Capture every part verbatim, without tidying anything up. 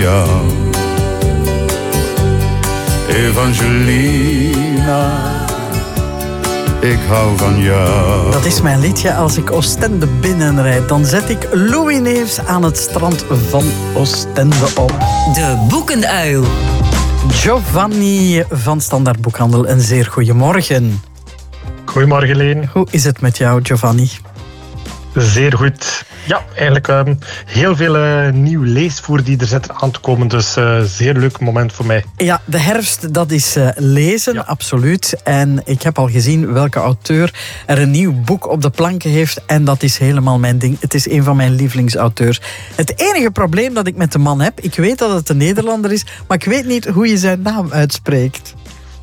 jou. Evangelina, ik hou van jou. Dat is mijn liedje als ik Oostende binnenrijd. Dan zet ik Louis Neefs aan het strand van Oostende op. De Boekenuil. Giovanni van Standaard Boekhandel, een zeer goeiemorgen. Goedemorgen, Leen. Hoe is het met jou, Giovanni? Zeer goed. Ja, eigenlijk um, heel veel uh, nieuw leesvoer die er zit aan te komen. Dus uh, zeer leuk moment voor mij. Ja, de herfst, dat is uh, lezen, ja. Absoluut. En ik heb al gezien welke auteur er een nieuw boek op de planken heeft. En dat is helemaal mijn ding. Het is een van mijn lievelingsauteurs. Het enige probleem dat ik met de man heb, ik weet dat het een Nederlander is, maar ik weet niet hoe je zijn naam uitspreekt.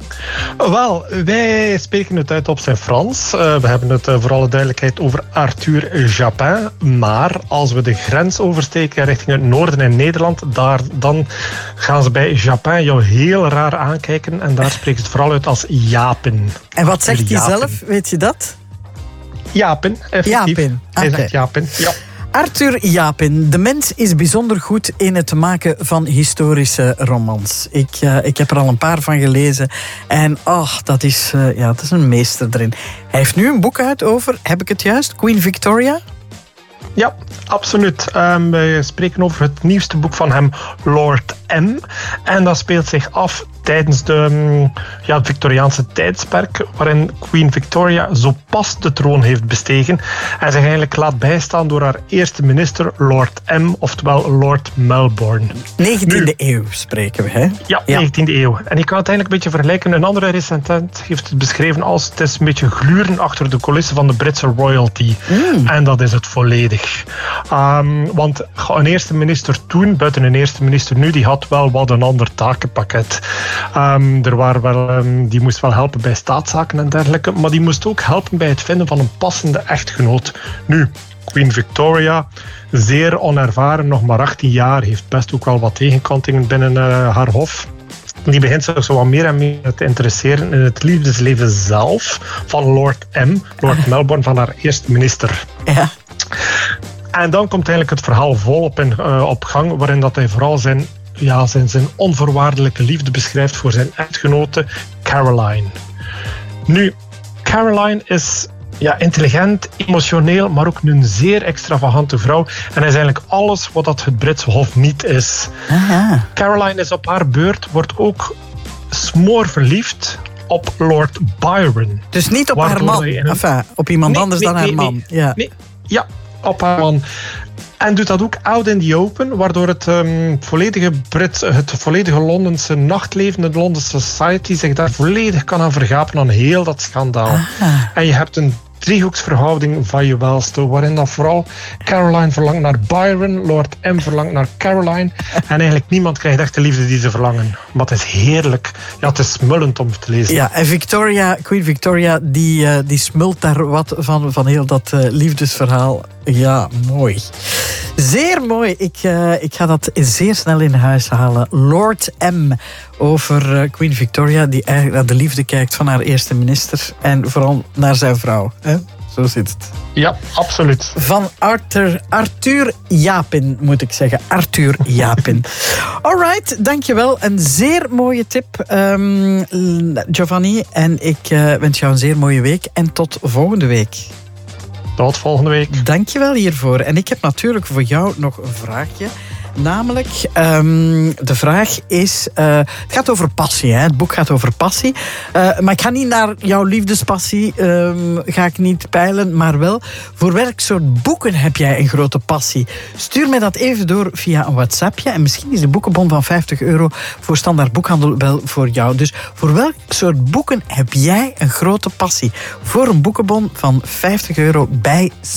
Wel, wij spreken het uit op zijn Frans. Uh, we hebben het uh, voor alle duidelijkheid over Arthur Japin. Maar als we de grens oversteken richting het noorden in Nederland, daar, dan gaan ze bij Japin jou heel raar aankijken. En daar spreken ze het vooral uit als Japen. En wat zegt hij zelf? Weet je dat? Japen, effectief. Japen. Hij Okay. zegt Japen, ja. Arthur Japin. De mens is bijzonder goed in het maken van historische romans. Ik, uh, ik heb er al een paar van gelezen. En oh, dat is, uh, ja, dat is een meester erin. Hij heeft nu een boek uit over, heb ik het juist, Queen Victoria? Ja, absoluut. Um, we spreken over het nieuwste boek van hem, Lord M. En dat speelt zich af tijdens de, ja, het Victoriaanse tijdsperk, waarin Queen Victoria zo pas de troon heeft bestegen en zich eigenlijk laat bijstaan door haar eerste minister, Lord M, oftewel Lord Melbourne. negentiende eeuw spreken we, hè? Ja, ja, negentiende eeuw. En ik kan het eigenlijk een beetje vergelijken. Een andere recensent heeft het beschreven als het is een beetje gluren achter de coulissen van de Britse royalty. Mm. En dat is het volledig. Um, want een eerste minister toen, buiten een eerste minister nu, die had wel wat een ander takenpakket. Um, er waren wel, um, die moest wel helpen bij staatszaken en dergelijke, maar die moest ook helpen bij het vinden van een passende echtgenoot. Nu, Queen Victoria, zeer onervaren, nog maar achttien jaar, heeft best ook wel wat tegenkantingen binnen uh, haar hof. Die begint zich zo wat meer en meer te interesseren in het liefdesleven zelf van Lord M, Lord Melbourne, van haar eerste minister. Ja. En dan komt eigenlijk het verhaal volop in, uh, op gang, waarin dat hij vooral zijn Ja, zijn, zijn onvoorwaardelijke liefde beschrijft voor zijn echtgenote Caroline. Nu, Caroline is ja, intelligent, emotioneel, maar ook een zeer extravagante vrouw. En is eigenlijk alles wat dat het Britse Hof niet is. Aha. Caroline is op haar beurt, wordt ook smoorverliefd op Lord Byron. Dus niet op haar man, een... enfin, op iemand nee, anders nee, dan nee, haar man. Nee, ja. Nee, ja, op haar man. En doet dat ook out in the open, waardoor het, um, volledige Brit, het volledige Londense nachtleven, de Londense society, zich daar volledig kan aan vergapen aan heel dat schandaal. Ah. En je hebt een driehoeksverhouding van je welste, waarin dat vooral Caroline verlangt naar Byron, Lord M verlangt naar Caroline, en eigenlijk niemand krijgt echt de liefde die ze verlangen. Maar het is heerlijk. Ja, het is smullend om te lezen. Ja, en Victoria, Queen Victoria, die, uh, die smult daar wat van, van heel dat uh, liefdesverhaal. Ja, mooi. Zeer mooi. Ik, uh, ik ga dat zeer snel in huis halen. Lord M. Over uh, Queen Victoria, die eigenlijk naar de liefde kijkt van haar eerste minister. En vooral naar zijn vrouw. Hè? Zo zit het. Ja, absoluut. Van Arthur, Arthur Japin, moet ik zeggen. Arthur Japin. Alright, dankjewel. Een zeer mooie tip, um, Giovanni. En ik uh, wens jou een zeer mooie week. En tot volgende week. Tot volgende week. Dankjewel hiervoor. En ik heb natuurlijk voor jou nog een vraagje. Namelijk, um, de vraag is... Uh, het gaat over passie, hè? Het boek gaat over passie. Uh, maar ik ga niet naar jouw liefdespassie, um, ga ik niet peilen, maar wel, voor welk soort boeken heb jij een grote passie? Stuur mij dat even door via een WhatsAppje. En misschien is de boekenbon van vijftig euro voor Standaard Boekhandel wel voor jou. Dus voor welk soort boeken heb jij een grote passie? Voor een boekenbon van vijftig euro bij